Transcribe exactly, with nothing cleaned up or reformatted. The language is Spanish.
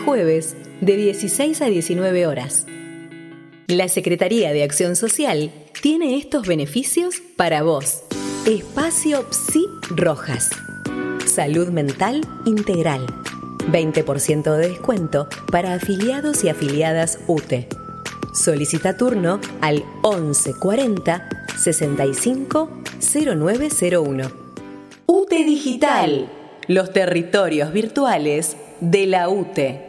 jueves de dieciséis a diecinueve horas. La Secretaría de Acción Social tiene estos beneficios para vos. Espacio Psi Rojas. Salud mental integral. veinte por ciento de descuento para afiliados y afiliadas U T E. Solicita turno al once cuarenta sesenta y cinco cero nueve cero uno. U T E Digital. Los territorios virtuales de la U T E.